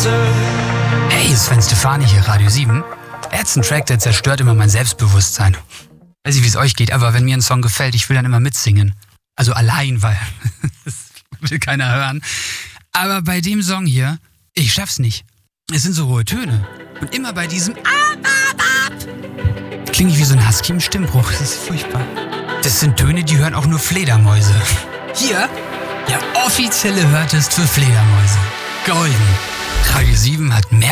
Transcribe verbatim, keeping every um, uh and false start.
Hey, Sven Stefani hier, Radio sieben. Er hat einen Track, der zerstört immer mein Selbstbewusstsein. Weiß nicht, wie es euch geht, aber wenn mir ein Song gefällt, ich will dann immer mitsingen. Also allein, weil das will keiner hören. Aber bei dem Song hier, ich schaff's nicht. Es sind so hohe Töne. Und immer bei diesem klinge ich wie so ein Husky im Stimmbruch. Das ist furchtbar. Das sind Töne, die hören auch nur Fledermäuse. Hier, der offizielle Hörtest für Fledermäuse. Golden. Radio sieben hat mehr